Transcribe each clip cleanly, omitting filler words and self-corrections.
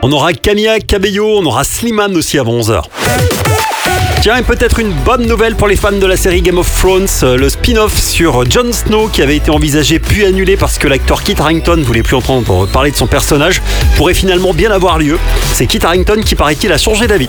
On aura Camilla Cabello, on aura Slimane aussi avant 11h. Tiens, et peut-être une bonne nouvelle pour les fans de la série Game of Thrones. Le spin-off sur Jon Snow, qui avait été envisagé puis annulé parce que l'acteur Kit Harington ne voulait plus entendre parler de son personnage, pourrait finalement bien avoir lieu. C'est Kit Harington qui, paraît-il, a changé d'avis.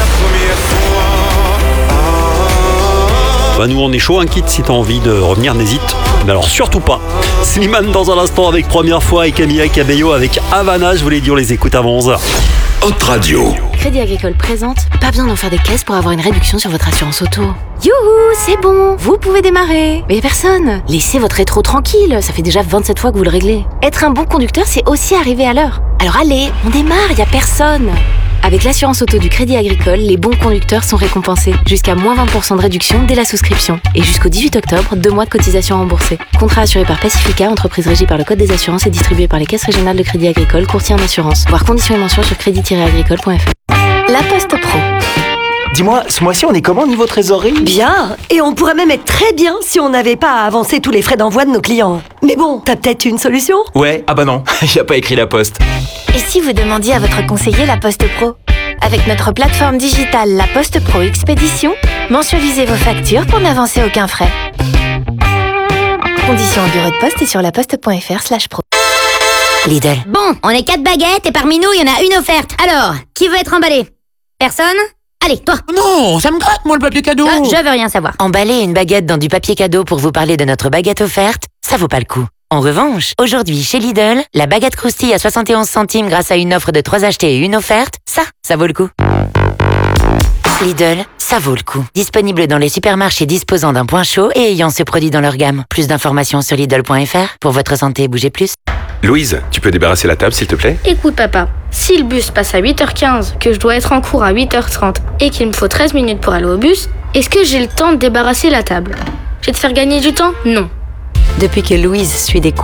Nous on est chaud, hein, Kit, si t'as envie de revenir, n'hésite. Mais alors surtout pas. Slimane dans un instant avec Première fois et Camilla Cabello avec Havana. Je vous l'ai dit, on les écoute avant 11h. Hot Radio. Crédit Agricole présente, pas besoin d'en faire des caisses pour avoir une réduction sur votre assurance auto. Youhou, c'est bon, vous pouvez démarrer. Mais personne, laissez votre rétro tranquille, ça fait déjà 27 fois que vous le réglez. Être un bon conducteur, c'est aussi arriver à l'heure. Alors allez, on démarre, y a personne. Avec l'assurance auto du Crédit Agricole, les bons conducteurs sont récompensés. Jusqu'à moins 20% de réduction dès la souscription. Et jusqu'au 18 octobre, 2 mois de cotisation remboursée. Contrat assuré par Pacifica, entreprise régie par le Code des assurances et distribué par les caisses régionales de Crédit Agricole, courtier en assurance. Voir conditions et mentions sur crédit-agricole.fr. La Poste Pro. Dis-moi, ce mois-ci, on est comment niveau trésorerie ? Bien, et on pourrait même être très bien si on n'avait pas à avancer tous les frais d'envoi de nos clients. Mais bon, t'as peut-être une solution ? Ouais, ah bah non, y a pas écrit La Poste. Et si vous demandiez à votre conseiller La Poste Pro ? Avec notre plateforme digitale La Poste Pro Expédition, mensualisez vos factures pour n'avancer aucun frais. Conditions au bureau de poste et sur laposte.fr/pro. Lidl. Bon, on est 4 baguettes et parmi nous, il y en a une offerte. Alors, qui veut être emballé ? Personne ? Allez, toi. Non, ça me gratte, moi, le papier cadeau. Je veux rien savoir. Emballer une baguette dans du papier cadeau pour vous parler de notre baguette offerte, ça vaut pas le coup. En revanche, aujourd'hui, chez Lidl, la baguette croustille à 71 centimes grâce à une offre de 3 achetés et une offerte, ça vaut le coup. Lidl, ça vaut le coup. Disponible dans les supermarchés disposant d'un point chaud et ayant ce produit dans leur gamme. Plus d'informations sur Lidl.fr. Pour votre santé, bougez plus. Louise, tu peux débarrasser la table s'il te plaît ? Écoute papa, si le bus passe à 8h15, que je dois être en cours à 8h30 et qu'il me faut 13 minutes pour aller au bus, est-ce que j'ai le temps de débarrasser la table ? Je vais te faire gagner du temps ? Non. Depuis que Louise suit des cours